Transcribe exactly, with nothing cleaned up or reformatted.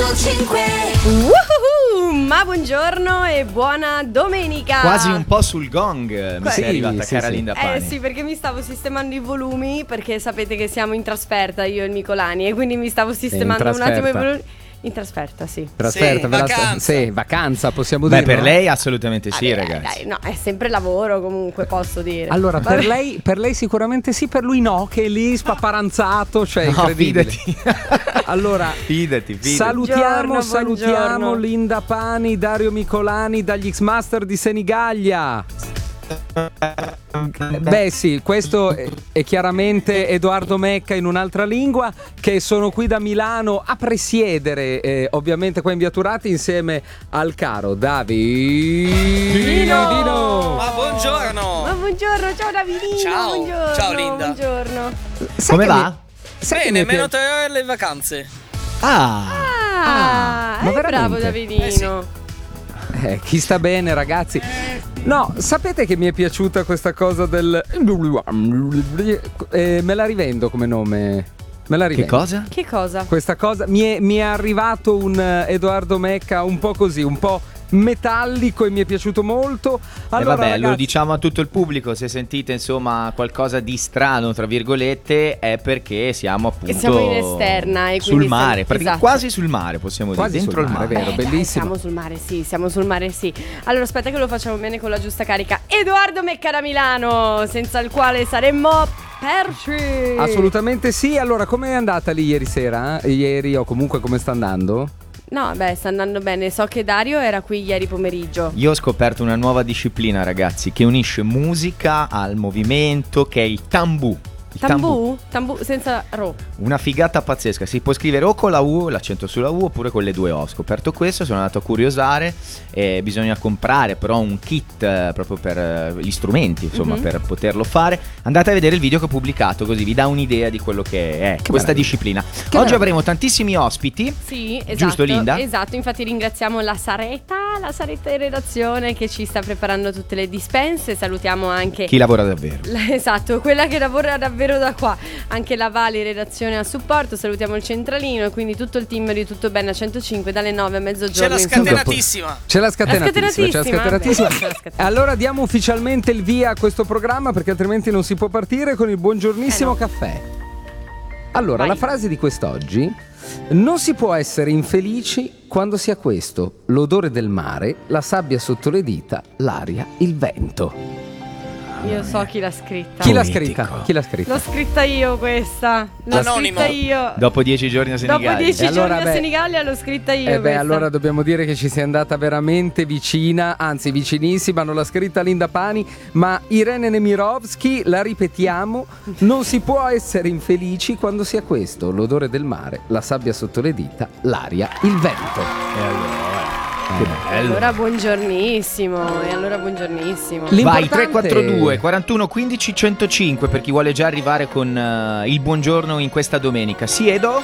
centocinque. Woohoo! Ma buongiorno e buona domenica. Quasi un po' sul gong mi Sì, sei arrivata, sì, cara sì. Linda Pani. Eh sì, perché mi stavo sistemando i volumi, perché sapete che siamo in trasferta io e il Micolani, e quindi mi stavo sistemando un attimo i trasferta. volumi. In trasferta, sì. Trasferta, Sì, ve la- vacanza. sì, vacanza, possiamo Beh, dire. per lei assolutamente sì, Vabbè, ragazzi. dai, no, è sempre lavoro comunque, posso dire. Allora, per Vabbè. lei, per lei sicuramente sì, per lui no, che è lì spaparanzato, cioè No, incredibile. fidati. Allora, Fidati, fidati. salutiamo, Buongiorno, salutiamo buongiorno. Linda Pani, Dario Micolani dagli X-Master di Senigallia. Beh sì, questo è, è chiaramente Edoardo Mecca in un'altra lingua, che sono qui da Milano a presiedere, eh, ovviamente qua in Via Turati, insieme al caro Davino Dino. Ma buongiorno. Ma buongiorno, ciao Davidino. Ciao. Buongiorno, Ciao, Linda. Buongiorno. Sai Come che va? mi- sai che Bene, mi meno pi- tre ore alle vacanze. Ah, Ah, ma è bravo veramente? Davidino. Eh sì. Eh, chi sta bene, ragazzi? No, sapete che mi è piaciuta questa cosa del... Eh, me la rivendo come nome. Me la che rivendo. cosa? Che cosa? Questa cosa mi è, mi è arrivato un eh, Edoardo Mecca un po' così, un po' metallico, e mi è piaciuto molto. Allora, e vabbè, lo ragazzi, diciamo a tutto il pubblico, se sentite insomma qualcosa di strano, tra virgolette, è perché siamo appunto Che siamo in esterna e sul quindi mare, siamo- praticamente esatto. quasi sul mare, possiamo Quasi dire, dentro sul il mare, mare. vero, Eh, dai, bellissimo. siamo sul mare, sì, siamo sul mare, sì. Allora aspetta che lo facciamo bene con la giusta carica. Edoardo Mecca da Milano, senza il quale saremmo persi. Assolutamente sì. Allora, com'è andata lì ieri sera? Eh, Ieri o comunque come sta andando? No, beh, sta andando bene. So che Dario era qui ieri pomeriggio. Io ho scoperto una nuova disciplina, ragazzi, che unisce musica al movimento, che è il tambù. Il Tambù? Tambù senza ro. Una figata pazzesca, si può scrivere o con la U, l'accento sulla U, oppure con le due O. Ho scoperto questo, sono andato a curiosare, e bisogna comprare però un kit eh, proprio per eh, gli strumenti, insomma, Mhm. per poterlo fare. Andate a vedere il video che ho pubblicato, così vi dà un'idea di quello che è questa meraviglia. disciplina. Oggi meraviglia. avremo tantissimi ospiti. Sì, esatto. Giusto, Linda? Esatto, infatti ringraziamo la Saretta, la Saretta in redazione che ci sta preparando tutte le dispense. Salutiamo anche Chi lavora davvero? Esatto, quella che lavora davvero da qua. Anche la Vali redazione a supporto. Salutiamo il centralino e quindi tutto il team di Tutto Bene a centocinque dalle nove a C'è mezzogiorno. la insomma. scatenatissima. C'è la scatenatissima, c'è la scatenatissima. scatenatissima. Beh, c'è la scatenatissima. Allora diamo ufficialmente il via a questo programma, perché altrimenti non si può partire con il buongiornissimo Eh no. caffè. Allora, Vai. la frase di quest'oggi: non si può essere infelici quando si ha questo: l'odore del mare, la sabbia sotto le dita, l'aria, il vento. Io so chi l'ha scritta. Chi l'ha Poetico. scritta? Chi l'ha scritta? L'ho scritta io questa. L'ho Anonimo. scritta io. Dopo dieci giorni a Dopo Senigallia. dieci E allora, giorni beh, a Senigallia l'ho scritta io. Eh beh, questa. allora dobbiamo dire che ci sei andata veramente vicina, anzi vicinissima, non l'ha scritta Linda Pani, ma Irene Nemirovsky, la ripetiamo: non si può essere infelici quando si ha questo: l'odore del mare, la sabbia sotto le dita, l'aria, il vento. E allora, che E bello. allora buongiornissimo. E allora buongiornissimo. Lì- Vai, L'importante- tre quattro due quarantuno quindici centocinque per chi vuole già arrivare con eh, il buongiorno in questa domenica. Siedo?